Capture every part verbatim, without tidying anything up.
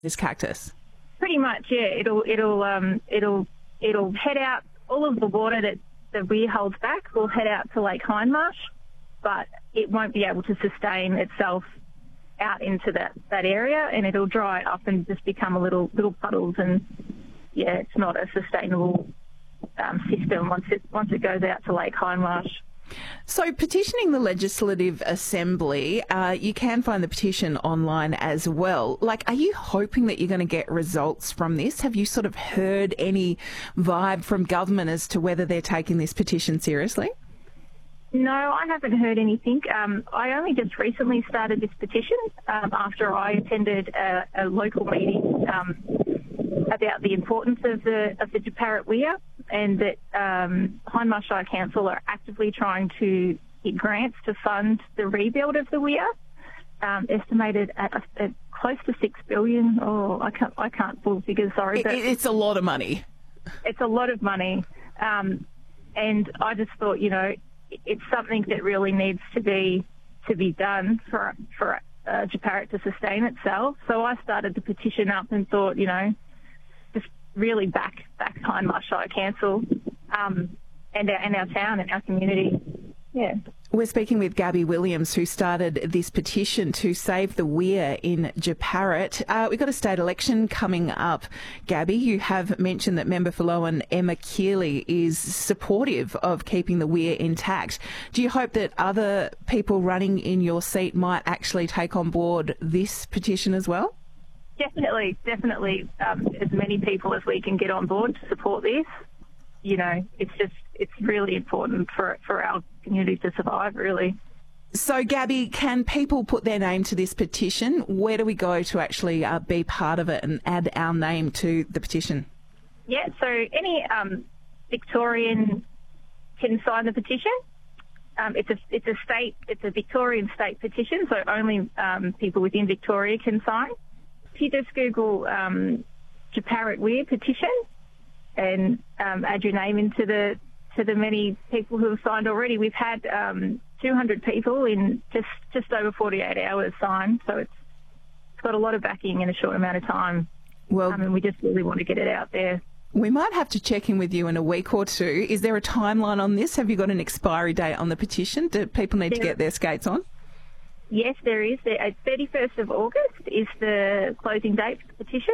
this cactus? Pretty much, yeah. It'll it'll um, it'll it'll head out. All of the water that the weir holds back will head out to Lake Hindmarsh, but it won't be able to sustain itself out into that, that area, and it'll dry up and just become a little little puddles. And yeah, it's not a sustainable um, system once it once it goes out to Lake Hindmarsh. So petitioning the Legislative Assembly, uh, you can find the petition online as well. Like, are you hoping that you're going to get results from this? Have you sort of heard any vibe from government as to whether they're taking this petition seriously? No, I haven't heard anything. Um, I only just recently started this petition um, after I attended a, a local meeting um, about the importance of the of the Jeparrit Weir, and that um, Hindmarsh Shire Council are actively trying to get grants to fund the rebuild of the weir, um, estimated at, at close to six billion dollars. Oh, I can't I can't pull figures. Sorry, but it's a lot of money. It's a lot of money, um, and I just thought, you know, it's something that really needs to be to be done for for uh, Jeparrit to sustain itself. So I started the petition up and thought, you know, just really back back Hindmarsh Shire Council um, and our and our town and our community. Yeah. We're speaking with Gabby Williams, who started this petition to save the weir in Jeparrit. Uh, we've got a state election coming up. Gabby, you have mentioned that Member for Lowan Emma Keeley is supportive of keeping the weir intact. Do you hope that other people running in your seat might actually take on board this petition as well? Definitely, definitely. Um, as many people as we can get on board to support this. You know, it's just, it's really important for for our community to survive, really. So, Gabby, can people put their name to this petition? Where do we go to actually uh, be part of it and add our name to the petition? Yeah, so any um, Victorian can sign the petition. Um, it's a it's a state, it's a Victorian state petition, so only um, people within Victoria can sign. If you just Google um, Jeparrit Weir petition and um, add your name into the to the many people who have signed already. We've had um, two hundred people in just, just over forty-eight hours sign, so it's, it's got a lot of backing in a short amount of time. Well, um, and we just really want to get it out there. We might have to check in with you in a week or two. Is there a timeline on this? Have you got an expiry date on the petition? Do people need there, to get their skates on? Yes, there is. The thirty-first of August is the closing date for the petition.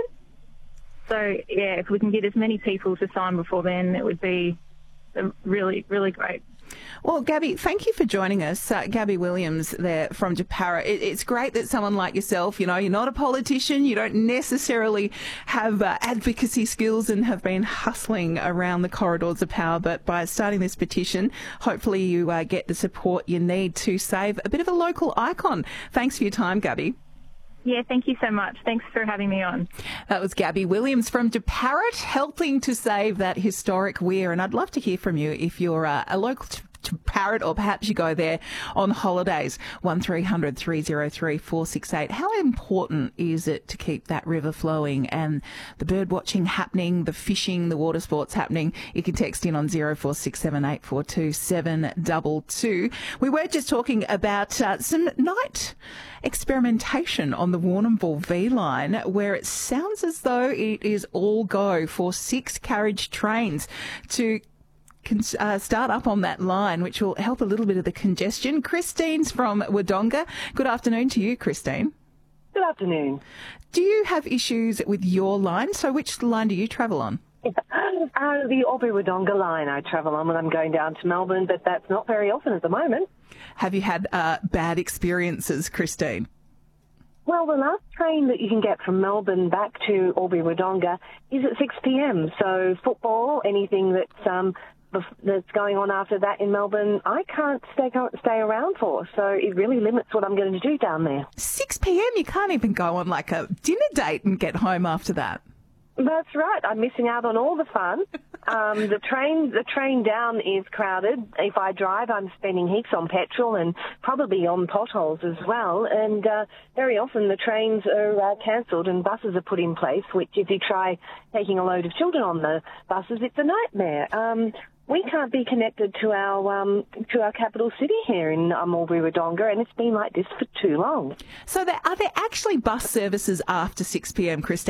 So, yeah, if we can get as many people to sign before then, it would be really, really great. Well, Gabby, thank you for joining us. Uh, Gabby Williams there from Jeparrit. It, it's great that someone like yourself, you know, you're not a politician, you don't necessarily have uh, advocacy skills and have been hustling around the corridors of power, but by starting this petition, hopefully you uh, get the support you need to save a bit of a local icon. Thanks for your time, Gabby. Yeah, thank you so much. Thanks for having me on. That was Gabby Williams from Jeparrit, helping to save that historic weir. And I'd love to hear from you if you're uh, a local Jeparrit, or perhaps you go there on holidays. one three hundred three oh three four six eight. How important is it to keep that river flowing and the bird watching happening, the fishing, the water sports happening? You can text in on zero four six seven eight four two seven two two. We were just talking about uh, some night experimentation on the Warrnambool V line, where it sounds as though it is all go for six carriage trains to Can, uh, start up on that line, which will help a little bit of the congestion. Christine's from Wodonga. Good afternoon to you, Christine. Good afternoon. Do you have issues with your line? So which line do you travel on? Uh, the Albury-Wodonga line I travel on when I'm going down to Melbourne, but that's not very often at the moment. Have you had uh, bad experiences, Christine? Well, the last train that you can get from Melbourne back to Albury-Wodonga is at six p.m, so football, anything that's um, that's going on after that in Melbourne, I can't stay stay around for, so it really limits what I'm going to do down there. six p.m, you can't even go on like a dinner date and get home after that. That's right. I'm missing out on all the fun. Um, the train, the train down is crowded. If I drive, I'm spending heaps on petrol and probably on potholes as well. And uh, very often the trains are uh, cancelled and buses are put in place, which if you try taking a load of children on the buses, it's a nightmare. Um, we can't be connected to our um, to our capital city here in um, Albury-Wodonga, and it's been like this for too long. So there, are there actually bus services after six p m, Christine?